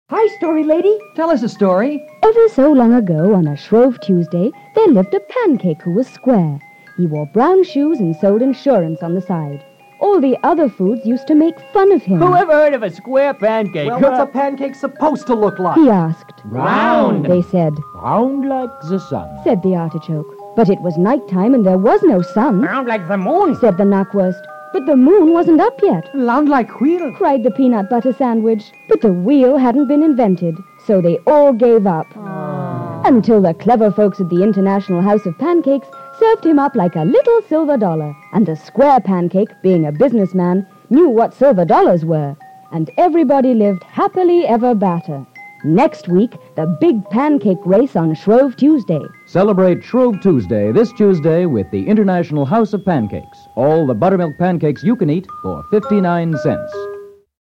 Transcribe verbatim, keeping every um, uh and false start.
Hi, story lady. Tell us a story. Ever so long ago, on a Shrove Tuesday, there lived a pancake who was square. He wore brown shoes and sold insurance on the side. All the other foods used to make fun of him. Who ever heard of a square pancake? Well, what's a pancake supposed to look like? He asked. Round. They said, Round like the sun. said the artichoke. But it was nighttime and there was no sun, Round like the moon. said the knackwurst. But the moon wasn't up yet, Round like wheel. cried the peanut butter sandwich. But the wheel hadn't been invented, so they all gave up. Until the clever folks at the International House of Pancakes served him up like a little silver dollar. And the square pancake, being a businessman, knew what silver dollars were. And everybody lived happily ever after. Next week, the big pancake race on Shrove Tuesday. Celebrate Shrove Tuesday this Tuesday with the International House of Pancakes. All the buttermilk pancakes you can eat for fifty-nine cents.